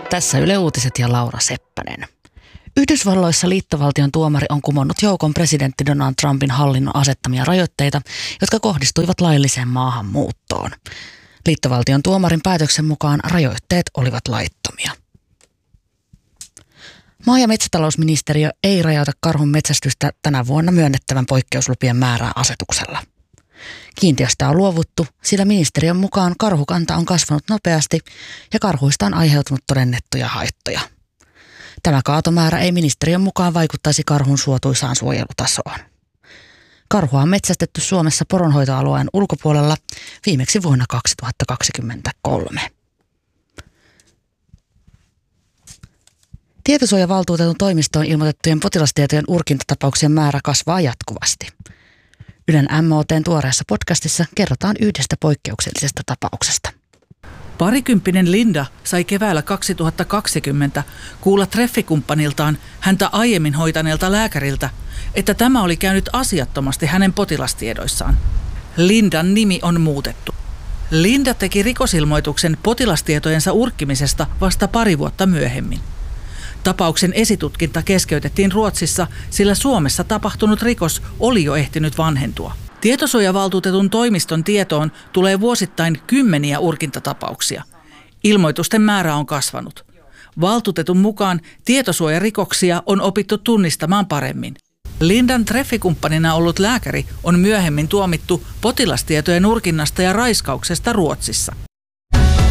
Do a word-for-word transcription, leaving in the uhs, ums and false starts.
Tässä Yle Uutiset ja Laura Seppänen. Yhdysvalloissa liittovaltion tuomari on kumonnut joukon presidentti Donald Trumpin hallinnon asettamia rajoitteita, jotka kohdistuivat lailliseen maahanmuuttoon. Liittovaltion tuomarin päätöksen mukaan rajoitteet olivat laittomia. Maa- ja metsätalousministeriö ei rajauta karhun metsästystä tänä vuonna myönnettävän poikkeuslupien määrää asetuksella. Kiintiöstä on luovuttu, sillä ministeriön mukaan karhukanta on kasvanut nopeasti ja karhuista on aiheutunut todennettuja haittoja. Tämä kaatomäärä ei ministeriön mukaan vaikuttaisi karhun suotuisaan suojelutasoon. Karhua on metsästetty Suomessa poronhoitoalueen ulkopuolella viimeksi vuonna kaksituhattakaksikymmentäkolme. Tietosuojavaltuutetun toimistoon ilmoitettujen potilastietojen urkintatapauksien määrä kasvaa jatkuvasti. Ylen M O T:n tuoreessa podcastissa kerrotaan yhdestä poikkeuksellisesta tapauksesta. Parikymppinen Linda sai keväällä kaksituhattakaksikymmentä kuulla treffikumppaniltaan häntä aiemmin hoitaneelta lääkäriltä, että tämä oli käynyt asiattomasti hänen potilastiedoissaan. Lindan nimi on muutettu. Linda teki rikosilmoituksen potilastietojensa urkkimisesta vasta pari vuotta myöhemmin. Tapauksen esitutkinta keskeytettiin Ruotsissa, sillä Suomessa tapahtunut rikos oli jo ehtinyt vanhentua. Tietosuojavaltuutetun toimiston tietoon tulee vuosittain kymmeniä urkintatapauksia. Ilmoitusten määrä on kasvanut. Valtuutetun mukaan tietosuojarikoksia on opittu tunnistamaan paremmin. Lindan treffikumppanina ollut lääkäri on myöhemmin tuomittu potilastietojen urkinnasta ja raiskauksesta Ruotsissa.